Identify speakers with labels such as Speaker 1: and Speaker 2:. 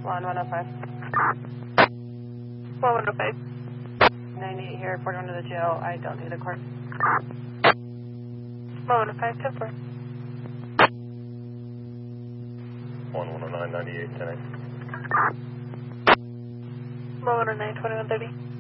Speaker 1: Lawn 105.
Speaker 2: 105.
Speaker 1: 98 here, reporting to the jail. I don't need the court.
Speaker 2: 105, 10-4.
Speaker 3: 109, 98, 10.
Speaker 2: 109, 2130.